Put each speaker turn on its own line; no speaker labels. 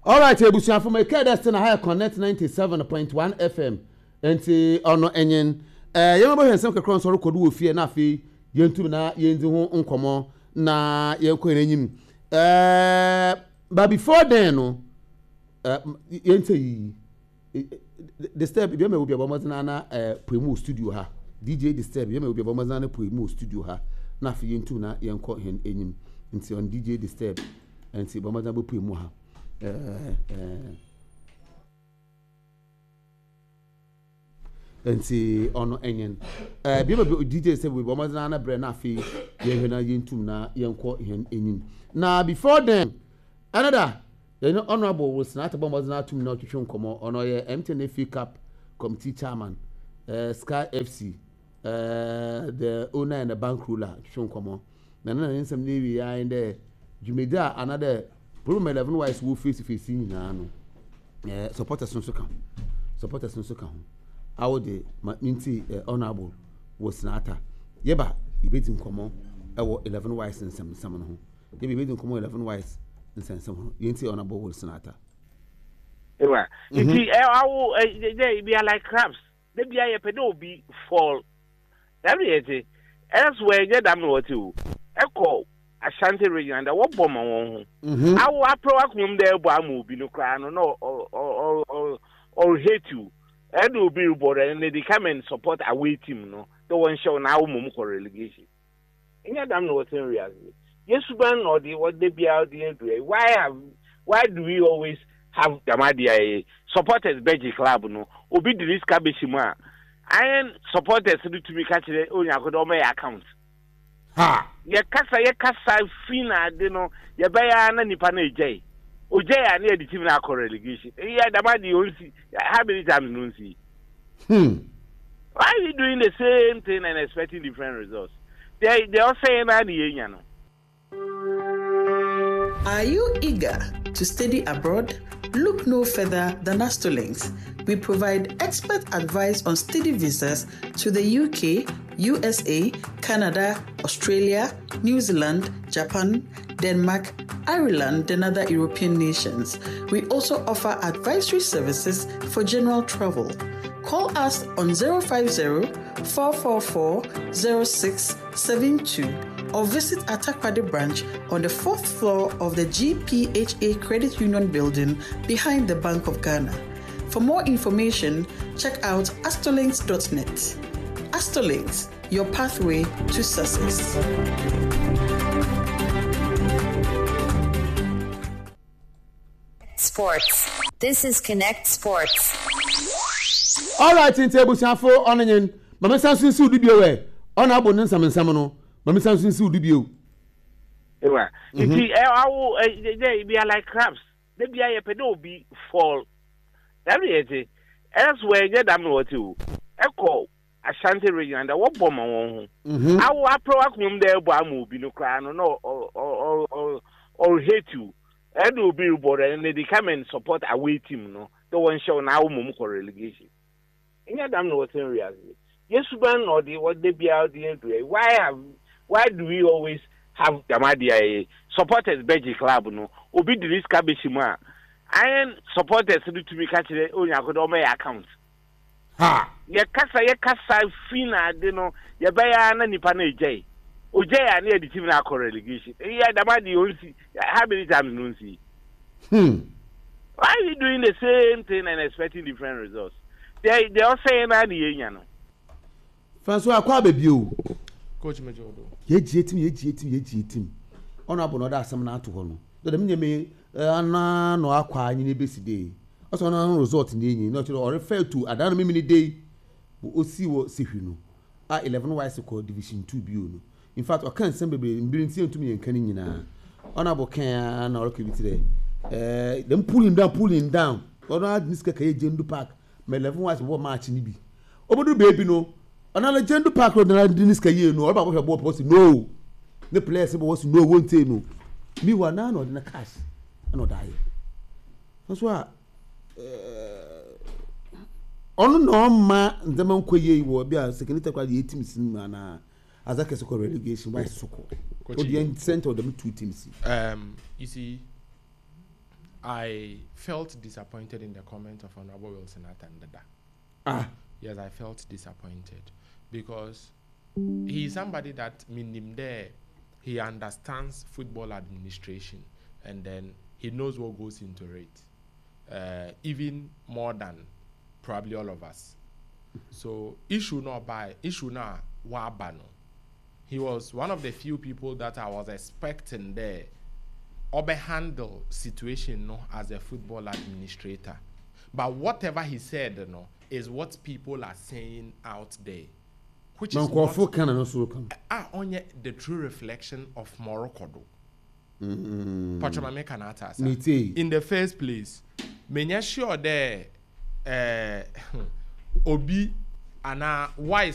All right, ebusia from Kedestin High Connect 97.1 FM. Enti ono enyen yema bo hensem kakron so rekodu wo fie na afi yentum na yenzi ho nkomo na yenko enyim but before then no yente Disturb bi me obi abomazina na Primo studio ha DJ Disturb bi me obi abomazina na Primo studio ha na afi yentum na yenko hen enyim nti on DJ Disturb enti abomazina bo Primo ha enti ono enyen bi me DJ say we abomazina na bre na afi yehena yentum na yenko hen enyim na before then another honorable was not a bomb not to not to come on MTN FA Cup committee chairman, Sky FC, the owner and the bank ruler, shown come on. Then some Navy are in there. Jumeda another problem 11 wise will face in supporters no come. Supporters no come. I would minty honorable was not a yeba, he beat him come on. I was 11 wise and some home. They be beating come on 11 wise. Some you on a bowl sonata.
Ewa. You see, they be like crabs. They be a pedo be fall. That is it. Elsewhere, you don't know what to. Echo Ashanti region and what bomb on. I will approach there, Bamu, be no cry, no, or hate you. I do be bored and they come and support away team, no. The one show now, Mumko relegation. And you don't know what's in reality. Yes, man, or the what they be out there doing. Why do we always have Damadia supporters Beji Club no? Obi the risk Kabishima. I supporters to be catching on your account. Ha! Ye kasa fina deno ye baya na nipa na ejay. Ojay na the team na relegation. Yeah, Damadi only how many times no see? Why are we doing the same thing and expecting different results? They all saying that the no.
Are you eager to study abroad? Look no further than Astolinks. We provide expert advice on study visas to the UK, USA, Canada, Australia, New Zealand, Japan, Denmark, Ireland, and other European nations. We also offer advisory services for general travel. Call us on 050-444-0672 or visit Atakwade branch on the 4th floor of the GPHA Credit Union building behind the Bank of Ghana. For more information, check out astolinks.net. Astolinks, your pathway to success.
Sports. This is Connect Sports.
All right, in table for onion. Mama Sansu su dubio we. Ona abo nsam no. Mama Sansu su dubio.
Ewa. You see, they be like crabs. They be a pedo be fall. That is it. Elsewhere, you don't know what to. Echo Ashanti region and what bomb on. I will approach there, Bamu, be no cry, no, or hate you. I do be bored and they come and support away team, no. The one show now Mumko relegation. And you don't know what's in reality. Yes, man, or the what they be out there doing. Why do we always have Damadia supporters Beji Club, no? Obi the risk Kabishima. I supporters to be catching on your account.
Ha!
Ye kasa fina deno ye baya na nipa na ejay. Ojay na the team na relegation. Yeah, Damadi only how many times no see? Why are we doing the same thing and expecting different results? They all saying that the no.
François akwa bebio.
Coach Mejodo.
Ye team. Ono abo no da asem na ato ho no. Do me nyeme ana no akwa anyi ne beside. Also no result ni enyi no or refer to adano mimi day o si wo sehwi no. 11 wise ko division 2 bio no. In fact o kan sem bebe mbirinti entumi yenkan nyina. Ono abo kan na oroke bitire. Them pulling down. Ono adniska kaye Jendu Park. Me 11 wise wo match ni bi. Obodu baby no. Another Jendu Park road na adniska ye no. Oba ko ball post no. The players was no won't say no. Me wa na no na cash. No die. That's why ono no ma ndema nkoye wo bia secondary kwa the teams na azake so relegation why so ko the center of them two teams
you see I felt disappointed in the comment of Honorable Wilson Atandada. Yes, I felt disappointed because he is somebody that he understands football administration and then he knows what goes into it, even more than probably all of us. So issue not wabano. He was one of the few people that I was expecting there or handle situation as a football administrator. But whatever he said is what people are saying out there. Which is not only the true reflection of Morocco. In the first place, menya sure there obi ana wise